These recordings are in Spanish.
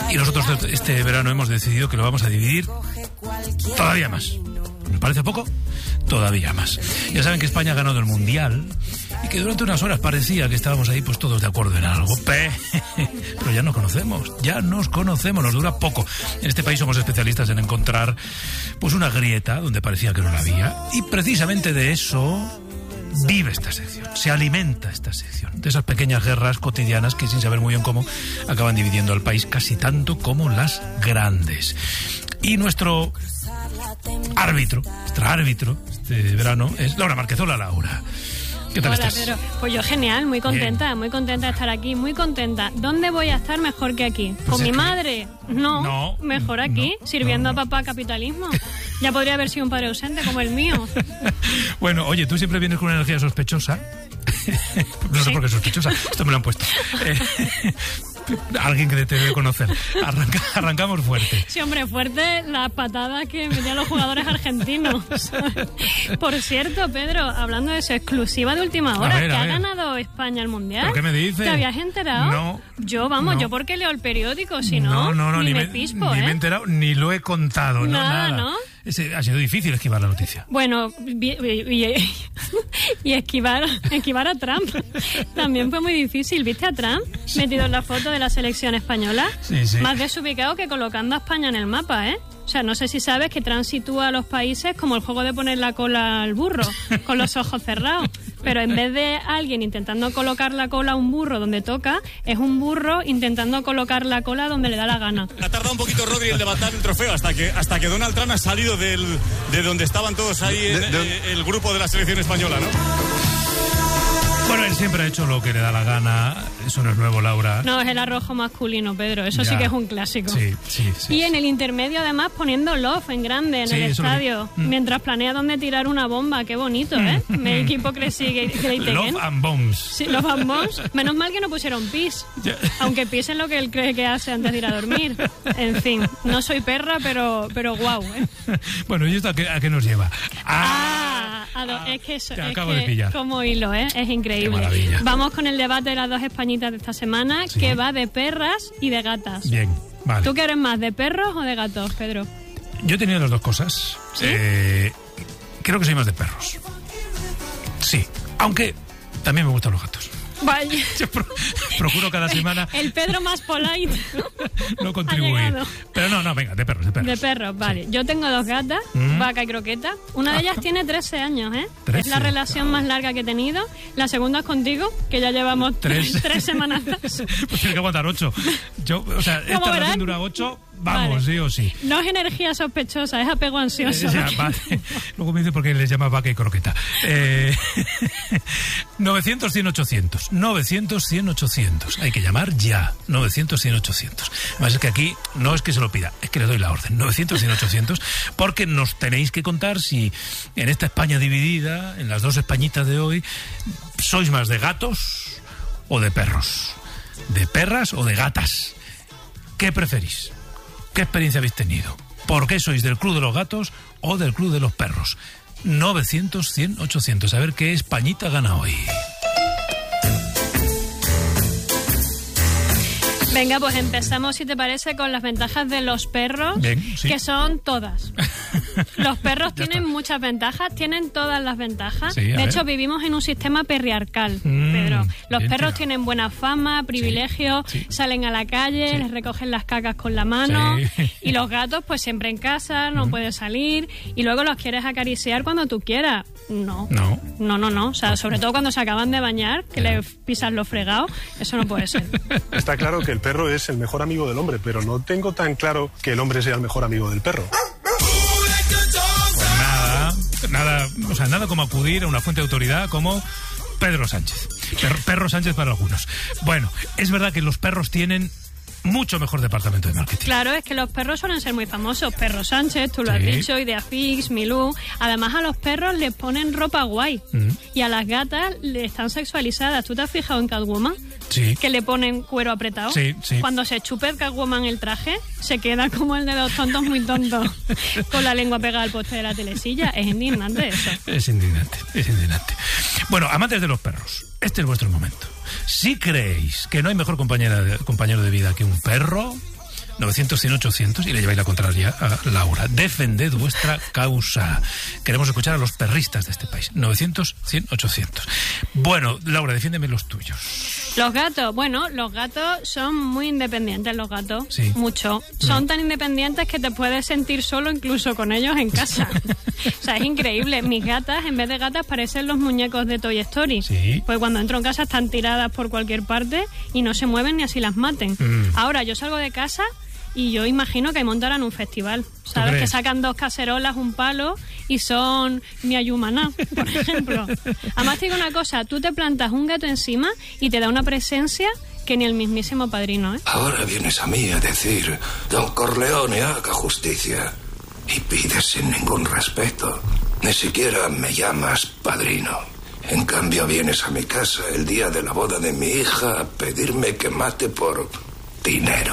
Y nosotros este verano hemos decidido que lo vamos a dividir todavía más. ¿Me parece poco? Todavía más. Ya saben que España ha ganado el Mundial y que durante unas horas parecía que estábamos ahí pues todos de acuerdo en algo. Pero ya nos conocemos, nos dura poco. En este país somos especialistas en encontrar pues una grieta donde parecía que no la había. Y precisamente de eso vive esta sección, se alimenta esta sección, de esas pequeñas guerras cotidianas que sin saber muy bien cómo acaban dividiendo al país casi tanto como las grandes. Y nuestro árbitro este verano es Laura Márquez. Hola, Laura. ¿Qué tal estás? Pedro. Pues yo genial, muy contenta de estar aquí, muy contenta. ¿Dónde voy a estar mejor que aquí? Pues ¿Con mi madre? No, mejor aquí, sirviendo a papá capitalismo. Ya podría haber sido un padre ausente como el mío. Bueno, oye, tú siempre vienes con una energía sospechosa. No sé por qué sospechosa, esto me lo han puesto. Alguien que te debe conocer. Arrancamos fuerte. Sí, hombre, fuerte las patadas que metían los jugadores argentinos. Por cierto, Pedro, hablando de eso, exclusiva de última hora, que ha ganado España el Mundial. ¿Pero qué me dices? ¿Te habías enterado? No. Yo porque leo el periódico, si no, ni me pispo, ni me he enterado, ni lo he contado. Nada, ¿no? Ha sido difícil esquivar la noticia. Bueno, y esquivar a Trump también fue muy difícil. ¿Viste a Trump metido en la foto de la selección española? Sí. Más desubicado que colocando a España en el mapa, ¿eh? O sea, no sé si sabes que Trump sitúa a los países como el juego de poner la cola al burro, con los ojos cerrados. Pero en vez de alguien intentando colocar la cola a un burro donde toca, es un burro intentando colocar la cola donde le da la gana. Ha tardado un poquito Rodri en levantar el trofeo hasta que Donald Trump ha salido de donde estaban todos ahí el grupo de la selección española, ¿no? Bueno, él siempre ha hecho lo que le da la gana. Eso no es nuevo, Laura. No, es el arrojo masculino, Pedro. Eso sí que es un clásico. Sí. Y en el intermedio, además, poniendo love en grande en el estadio. Mientras planea dónde tirar una bomba. Qué bonito, ¿eh? Me hipocresía que Love and bombs. Sí, love and bombs. Menos mal que no pusieron pis. Aunque pis es lo que él cree que hace antes de ir a dormir. En fin, no soy perra, pero guau, ¿eh? Bueno, ¿y esto a qué nos lleva? Es que eso, te acabo de pillar. Como hilo, ¿eh? Es increíble. Qué maravilla. Vamos con el debate de las dos españitas de esta semana, que va de perras y de gatas. Bien, vale. ¿Tú qué eres más, de perros o de gatos, Pedro? Yo he tenido las dos cosas. ¿Sí? Creo que soy más de perros. Sí, aunque también me gustan los gatos. Vaya. Yo procuro cada semana... El Pedro más polite. No contribuir. Pero no, venga, de perros. De perros, vale. Sí. Yo tengo dos gatas, Vaca y Croqueta. Una de ellas tiene 13 años, ¿eh? 13. Es la relación más larga que he tenido. La segunda es contigo, que ya llevamos 3 semanas. Pues tienes que aguantar 8. Esta relación dura 8... Vamos, vale. Sí o sí. No es energía sospechosa, es apego ansioso. Vale. Luego me dice por qué les llama Vaca y Croqueta. 900-100-800. 900-100-800. Hay que llamar ya. 900-100-800. Además es que aquí no es que se lo pida, es que le doy la orden. 900-100-800. Porque nos tenéis que contar si en esta España dividida, en las dos Españitas de hoy, sois más de gatos o de perros. De perras o de gatas. ¿Qué preferís? ¿Qué experiencia habéis tenido? ¿Por qué sois del club de los gatos o del club de los perros? 900-100-800. A ver qué Españita gana hoy. Venga, pues empezamos, si te parece, con las ventajas de los perros, que son todas. Los perros tienen muchas ventajas, tienen todas las ventajas. Sí, de hecho, vivimos en un sistema perriarcal, Pedro. Los perros tienen buena fama, privilegios, salen a la calle, les recogen las cacas con la mano. Y los gatos, pues siempre en casa, no pueden salir. Y luego los quieres acariciar cuando tú quieras. No. O sea, sobre todo cuando se acaban de bañar, que le pisas los fregados, eso no puede ser. Está claro que el perro es el mejor amigo del hombre, pero no tengo tan claro que el hombre sea el mejor amigo del perro. Pues nada como acudir a una fuente de autoridad como Pedro Sánchez. Perro Sánchez para algunos. Bueno, es verdad que los perros tienen mucho mejor departamento de marketing. Claro, es que los perros suelen ser muy famosos. Perro Sánchez, tú lo has dicho, Ideafix, Milú. Además, a los perros les ponen ropa guay. Y a las gatas le están sexualizadas. ¿Tú te has fijado en Catwoman? Sí. Que le ponen cuero apretado. Sí. Cuando se chupe Catwoman el traje, se queda como el de los tontos muy tontos, con la lengua pegada al poste de la telesilla. Es indignante eso. Es indignante. Bueno, amantes de los perros, este es vuestro momento. Si creéis que no hay mejor compañero de vida que un perro, 900-100-800 y le lleváis la contraria a Laura. Defended vuestra causa. Queremos escuchar a los perristas de este país. 900-100-800. Bueno, Laura, defiéndeme los tuyos. Los gatos, bueno, los gatos son muy independientes, los gatos. Sí. Mucho. Son tan independientes que te puedes sentir solo incluso con ellos en casa. O sea, es increíble. Mis gatas, en vez de gatas, parecen los muñecos de Toy Story. Sí. Pues cuando entro en casa están tiradas por cualquier parte y no se mueven ni así las maten. Ahora, yo salgo de casa y yo imagino que montarán un festival. ¿Sabes? Que sacan 2 cacerolas, un palo y son mi ayumaná, por ejemplo. Además te digo una cosa, tú te plantas un gato encima y te da una presencia que ni el mismísimo Padrino, ¿eh? Ahora vienes a mí a decir, Don Corleone, haga justicia. Y pides sin ningún respeto. Ni siquiera me llamas Padrino. En cambio vienes a mi casa el día de la boda de mi hija a pedirme que mate por dinero.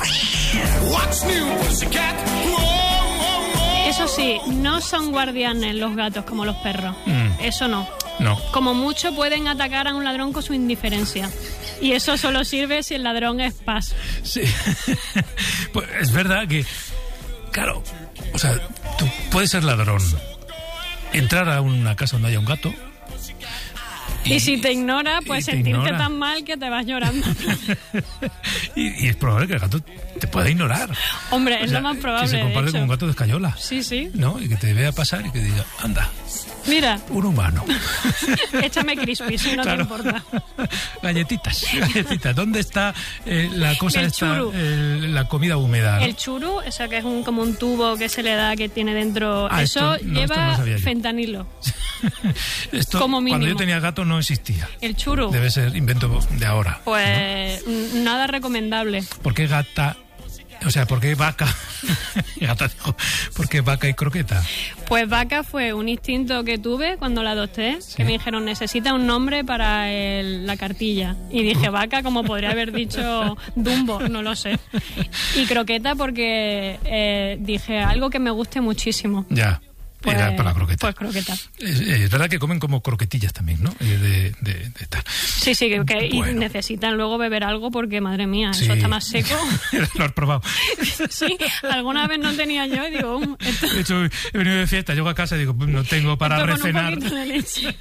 Eso sí, no son guardianes los gatos como los perros. Eso no. No. Como mucho pueden atacar a un ladrón con su indiferencia. Y eso solo sirve si el ladrón es paz. Sí. Pues es verdad que, claro, o sea, tú puedes ser ladrón, entrar a una casa donde haya un gato. Y si te ignora, pues sentirte tan mal que te vas llorando. y es probable que el gato te pueda ignorar. Hombre, es lo más probable. Que se comparte con un gato de escayola. Sí, sí. ¿No? Y que te vea pasar y que diga, anda. Mira. Un humano. Échame crispy, si no te importa. Galletitas. ¿Dónde está la cosa el esta? Churu. La comida húmeda, ¿no? El churu, eso que es como un tubo que se le da, que tiene dentro. Eso lleva fentanilo. Esto, como mínimo. Cuando yo tenía gato no existía. El churu. Debe ser invento de ahora. Pues ¿no? Nada recomendable. ¿Por qué gata? O sea, ¿por qué vaca? Gata dijo, ¿por qué vaca y croqueta? Pues vaca fue un instinto que tuve cuando la adopté, que me dijeron, necesita un nombre para la cartilla. Y dije, vaca, como podría haber dicho Dumbo, no lo sé. Y croqueta porque dije, algo que me guste muchísimo. Ya. Pues, era para la croqueta. Pues croqueta. Es verdad que comen como croquetillas también, ¿no? De tal. Sí, que y necesitan luego beber algo porque, madre mía, eso está más seco. Lo has probado. Sí, alguna vez no tenía yo y digo... Esto... De hecho, he venido de fiesta, llego a casa y digo, no tengo para recenar. Con un poquito de leche.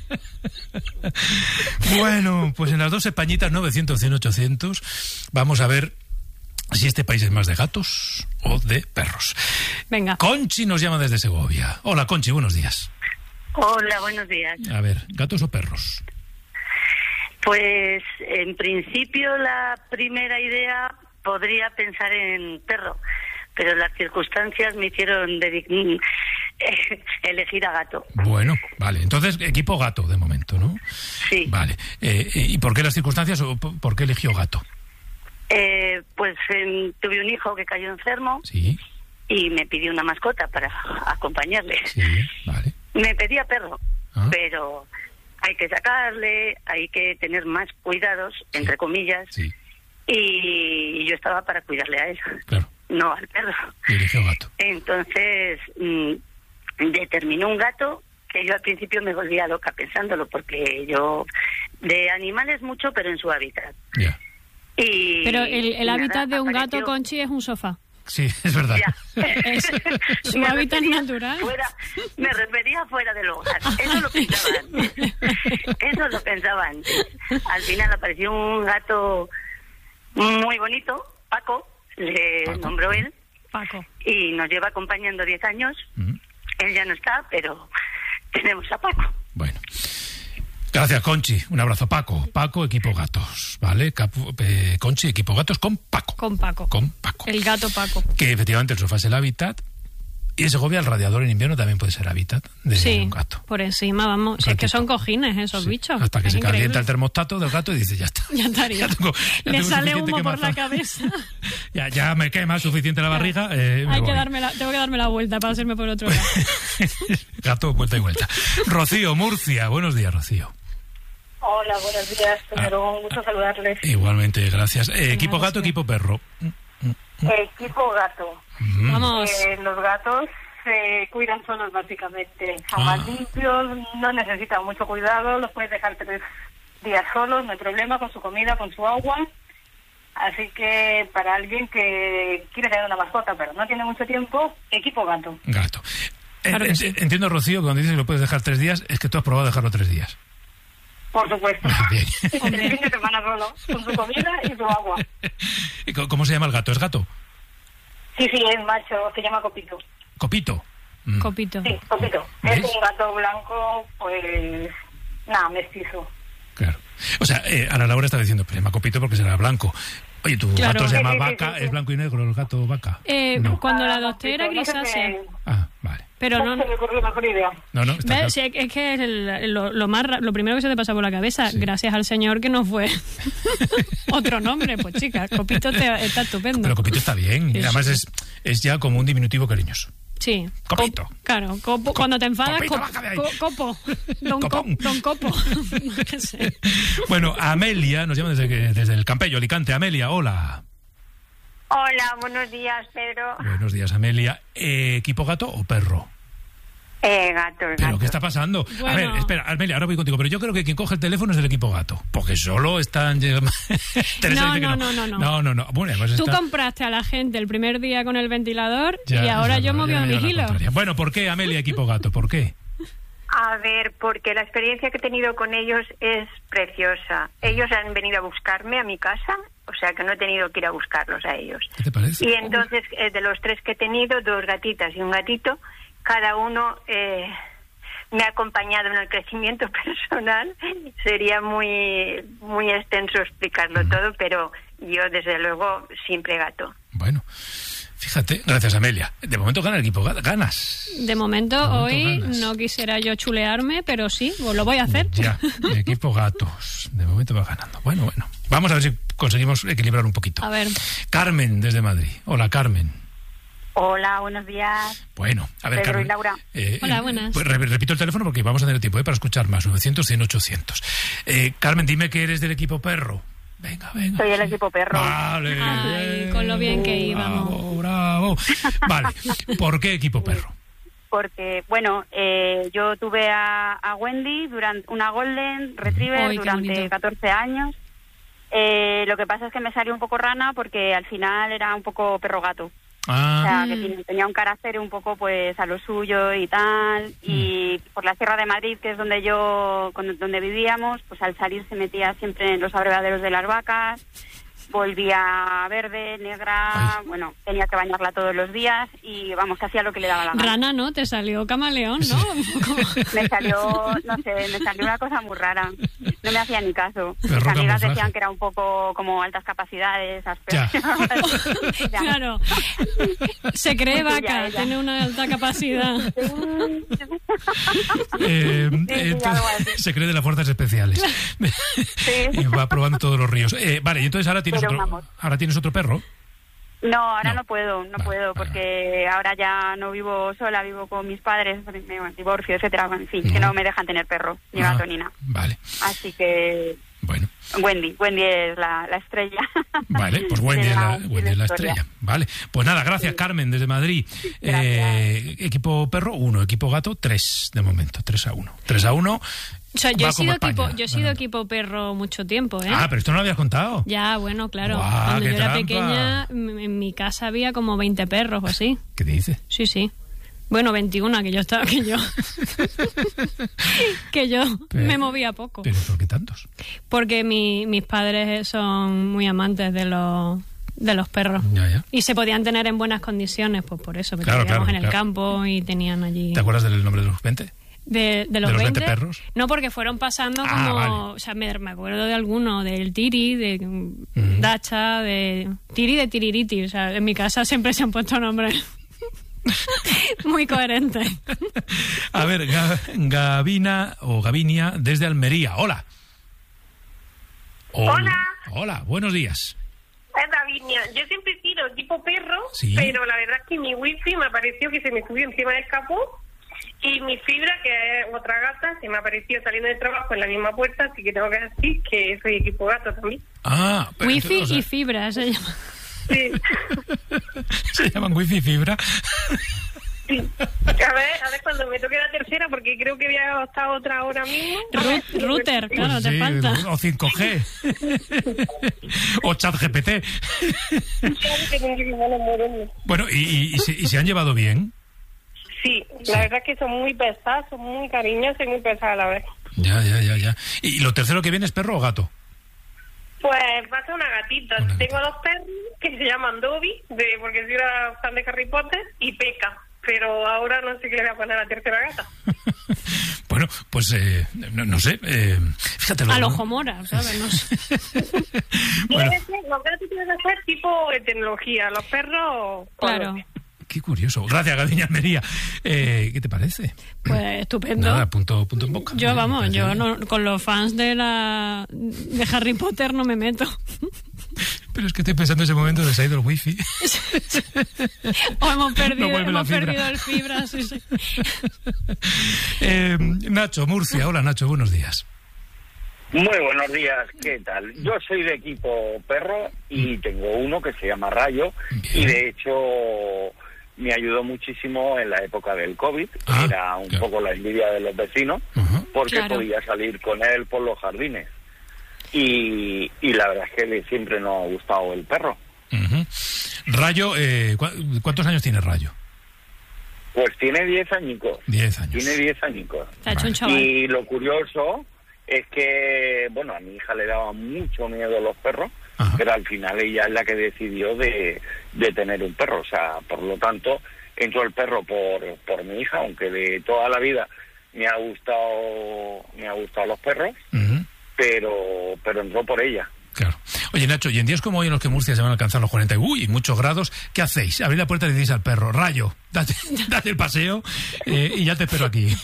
Bueno, pues en las 2 Españitas, 900, 100, 800, vamos a ver si este país es más de gatos o de perros. Venga. Conchi nos llama desde Segovia. Hola, Conchi, buenos días. Hola, buenos días. A ver, ¿gatos o perros? Pues, en principio, la primera idea podría pensar en perro, pero las circunstancias me hicieron elegir a gato. Bueno, vale. Entonces, equipo gato, de momento, ¿no? Sí. Vale. ¿Y por qué las circunstancias o por qué eligió gato? Pues tuve un hijo que cayó enfermo. Sí. Y me pidió una mascota para acompañarle. Sí, vale. Me pedía perro, pero hay que sacarle, hay que tener más cuidados, entre comillas. Sí. Y yo estaba para cuidarle a él, claro, no al perro. Y eligió gato. Entonces determinó un gato que yo al principio me volvía loca pensándolo, porque yo de animales mucho, pero en su hábitat. Ya. Pero el hábitat de un gato, Conchi, es un sofá. Sí, es verdad. Es su hábitat natural. Me refería fuera del hogar. Eso lo pensaba antes. Al final apareció un gato muy bonito, Paco, le nombró él. Paco. Y nos lleva acompañando 10 años. Él ya no está, pero tenemos a Paco. Bueno. Gracias, Conchi. Un abrazo, Paco. Paco, equipo gatos, ¿vale? Conchi, equipo gatos con Paco. Con Paco. El gato Paco. Que efectivamente el sofá es el hábitat. Y en Segovia el radiador en invierno también puede ser hábitat de un gato. Por encima, vamos. Si es que son cojines esos bichos. Hasta que se calienta el termostato del gato y dice, ya está. Ya estaría. Le sale humo por la cabeza. ya me quema suficiente la barriga. Tengo que darme la vuelta para hacerme por otro lado. Gato, vuelta y vuelta. Rocío, Murcia. Buenos días, Rocío. Hola, buenos días, señor. Un gusto saludarles. Igualmente, gracias. Equipo gato, equipo perro. Equipo gato. Vamos. Los gatos se cuidan solos, básicamente. Son más limpios, no necesitan mucho cuidado, los puedes dejar 3 días solos, no hay problema, con su comida, con su agua. Así que para alguien que quiere tener una mascota, pero no tiene mucho tiempo, equipo gato. Gato. Claro que sí. Entiendo, Rocío, que cuando dices que lo puedes dejar 3 días, es que tú has probado dejarlo 3 días. Por supuesto. Bien. El fin de semana solo, con su comida y su agua. ¿Cómo se llama el gato? ¿Es gato? Sí, es macho, se llama Copito. ¿Copito? Copito. Sí, Copito. ¿Ves? Es un gato blanco, pues, mestizo. Claro. O sea, Ana Laura estaba diciendo, pues se llama Copito porque será blanco. Oye, ¿tu gato se llama Vaca? Sí. ¿Es blanco y negro el gato Vaca? No. Cuando la adopté era grisácea. Ah, vale. Pero no se me ocurrió mejor idea. No, está claro. Sí, es que es lo primero que se te pasa por la cabeza, Sí. gracias al señor que no fue otro nombre, pues chica, Copito está estupendo. Pero Copito está bien. Sí, Además sí. es ya como un diminutivo cariñoso. Sí. Copito. Claro, cuando te enfadas, Copito, baja de ahí. Copo. Copón. Don Copo. Qué sé. Bueno, Amelia nos llama desde el Campello, Alicante. Amelia, hola. Hola, buenos días, Pedro. Buenos días, Amelia. ¿Equipo gato o perro? Gato. ¿Pero qué está pasando? Bueno. A ver, espera, Amelia, ahora voy contigo. Pero yo creo que quien coge el teléfono es del equipo gato. Porque solo están... Teresa dice que no. Bueno, además Tú compraste a la gente el primer día con el ventilador Ya, y ahora yo me ya vigilo. Bueno, ¿por qué, Amelia, equipo gato? ¿Por qué? A ver, porque la experiencia que he tenido con ellos es preciosa. Ellos han venido a buscarme a mi casa, o sea que no he tenido que ir a buscarlos a ellos. ¿Qué te parece? Y entonces, de los 3 que he tenido, 2 gatitas y un gatito, cada uno me ha acompañado en el crecimiento personal. Sería muy extenso explicarlo todo, pero yo, desde luego, siempre gato. Bueno, fíjate, gracias, Amelia. De momento gana el equipo ganas. De momento hoy ganas. no quisiera yo chulearme, pero sí, pues lo voy a hacer. Ya, el equipo gatos. De momento va ganando. Bueno. Vamos a ver si conseguimos equilibrar un poquito. A ver. Carmen, desde Madrid. Hola, Carmen. Hola, buenos días. Bueno, a ver, Pedro Carmen. y Laura. Hola, buenas. Pues repito el teléfono porque vamos a tener tiempo para escuchar más. 900-100-800. Carmen, dime que eres del equipo perro. Venga. Soy el equipo perro. Vale. Ay, con lo bien que íbamos. Bravo. Vale, ¿por qué equipo perro? Porque, bueno, yo tuve a Wendy, una Golden Retriever, Ay, durante 14 años. Lo que pasa es que me salió un poco rana porque al final era un poco perro gato. O sea, que tenía un carácter un poco pues a lo suyo y tal. Y por la Sierra de Madrid, que es donde vivíamos, pues al salir se metía siempre en los abrevaderos de las vacas. Volvía verde, negra, bueno, tenía que bañarla todos los días y vamos, que hacía lo que le daba la gana. Rana, ¿no? Te salió camaleón, ¿no? Me salió una cosa muy rara. No me hacía ni caso. Perro Mis amigas camuflaje. decían que era un poco como altas capacidades, Ya. Ya. Claro. Se cree Pues vaca, ella. tiene una alta capacidad. algo así. Se cree de las fuerzas especiales. Y va probando todos los ríos. Vale, y entonces ahora tienes otro perro. No, ahora no puedo, Vale. porque ahora ya no vivo sola, vivo con mis padres, divorcio, etcétera, en fin, que no me dejan tener perro, ni gato ni nada. Vale. Así que Bueno. Wendy es la estrella. Vale, pues Wendy es la historia. estrella. Vale, pues nada, gracias, sí. Carmen, desde Madrid. Equipo perro, 1, equipo gato, 3 de momento, 3-1. 3-1. O sea, yo he sido equipo perro mucho tiempo, ¿eh? Ah, pero esto no lo habías contado. Ya, bueno, claro. Guau, cuando qué yo era trampa. pequeña, en mi casa había como 20 perros o así. ¿Qué dices? Sí. Bueno, 21, que yo me movía poco. ¿Pero por qué tantos? Porque mis padres son muy amantes de los perros. Ya. Y se podían tener en buenas condiciones, pues por eso, porque vivíamos en el campo y tenían allí... ¿Te acuerdas del nombre de los 20? ¿De los 20 perros? No, porque fueron pasando como... Vale. O sea, me acuerdo de alguno, del Tiri, de Dacha, de Tiri, de Tiririti. O sea, en mi casa siempre se han puesto nombres muy coherentes. A ver, Gavinia, desde Almería. Hola. Hola, buenos días. Es Gavinia. Yo siempre he sido tipo perro, ¿Sí? pero la verdad es que mi wifi me apareció que se me subió encima del capó. Y mi Fibra, que es otra gata, se me apareció saliendo de trabajo en la misma puerta, así que tengo que decir que soy equipo gato también. Ah, pero Wifi y Fibra se llama. Sí. ¿Se llaman Wifi y Fibra? Sí. A ver cuando me toque la tercera, porque creo que voy a gastar otra ahora mismo. Router, claro, te falta. O 5G. O ChatGPT. Bueno, ¿y se han llevado bien? Sí, la verdad es que son muy pesadas, son muy cariñosas y muy pesadas a la vez. Ya. ¿Y lo tercero que viene es perro o gato? Pues va a ser una gatita. Tengo 2 perros que se llaman Dobby, porque soy una fan de Harry Potter, y Peca. Pero ahora no sé qué le voy a poner a la tercera gata. Bueno, pues no sé. Fíjate. Al ojo mora, ¿sabes? No sé. Bueno. Los gatos tienen que ser tipo de tecnología. Los perros... Claro. Qué curioso. Gracias, Gaviña Almería. ¿Qué te parece? Pues estupendo. Nada, punto en boca. Yo con los fans de Harry Potter no me meto. Pero es que estoy pensando en ese momento de se ha ido el wifi. Hemos perdido el fibra. Sí. Nacho, Murcia. Hola, Nacho, buenos días. Muy buenos días, ¿qué tal? Yo soy de equipo perro y tengo uno que se llama Rayo. Bien. Y de hecho me ayudó muchísimo en la época del COVID. Era un poco la envidia de los vecinos, porque podía salir con él por los jardines. Y la verdad es que siempre nos ha gustado el perro. Rayo, ¿cuántos años tiene Rayo? Pues tiene 10 añicos. 10 años. Tiene 10 añicos. Está hecho un chaval. Y lo curioso es que, bueno, a mi hija le daba mucho miedo a los perros, pero al final ella es la que decidió de tener un perro. O sea, por lo tanto, entró el perro por mi hija, aunque de toda la vida me ha gustado los perros, pero entró por ella. Claro. Oye, Nacho, y en días como hoy en los que Murcia se van a alcanzar los 40 y muchos grados, ¿qué hacéis? Abrir la puerta y le decís al perro, Rayo, date el paseo y ya te espero aquí.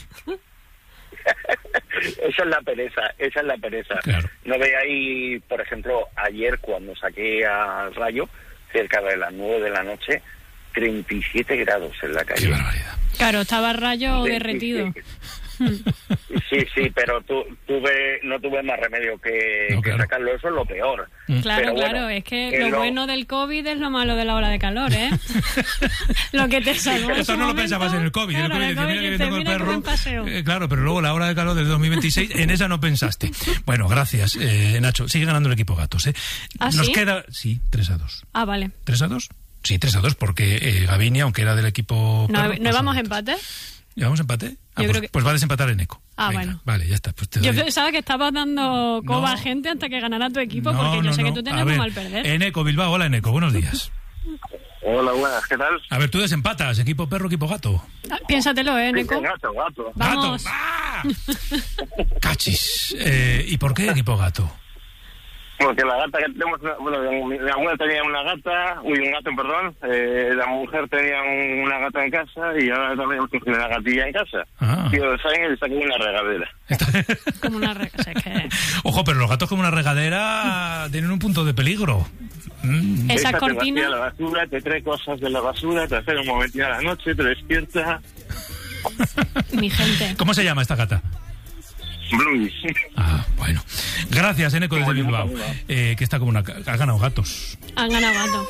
Esa es la pereza. Claro. No veáis, por ejemplo, ayer cuando saqué a Rayo, cerca de las 9 de la noche, 37 grados en la calle. Qué barbaridad. Claro, estaba Rayo derretido. Sí, pero no tuve más remedio que sacarlo. Eso es lo peor. Claro, bueno, es que lo bueno del COVID es lo malo de la ola de calor, ¿eh? Lo que te salvó. Eso no lo pensabas en el COVID. Claro, el COVID mira que tengo el perro. Claro, pero luego la hora de calor del 2026, en esa no pensaste. Bueno, gracias, Nacho. Sigue ganando el equipo gatos, ¿eh? Nos queda... Sí, 3-2. Ah, vale. ¿3-2? Sí, 3-2, porque Gavinia, aunque era del equipo... ¿No vamos a empate? ¿Llevamos empate? Pues va a desempatar Eneco. Venga, bueno. Vale, ya está. Pues yo pensaba que estabas dando coba a gente hasta que ganara tu equipo, porque yo sé que tú tienes muy mal perder. Eneco, Bilbao. Hola, Eneco. Buenos días. Hola, buenas. ¿Qué tal? A ver, tú desempatas. Equipo perro, equipo gato. Piénsatelo, Eneco. Gato. Vamos. ¡Ah! Cachis. ¿Y por qué equipo gato? Porque la gata que tenemos, mi abuela tenía un gato, perdón. La mujer tenía una gata en casa y ahora también tiene una gatilla en casa. Y está como una regadera. Como una regadera. Ojo, pero los gatos como una regadera tienen un punto de peligro. Esa cortina. Te la basura, te trae cosas de la basura, te hace un momentín a la noche, te despierta. Mi gente. ¿Cómo se llama esta gata? Blues. Bueno. Gracias, Eneco, desde Bilbao. Que está como una... Ha ganado gatos. Han ganado gatos.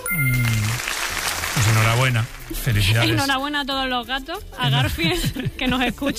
Pues enhorabuena. Felicidades. Enhorabuena a todos los gatos. A Garfield, que nos escucha.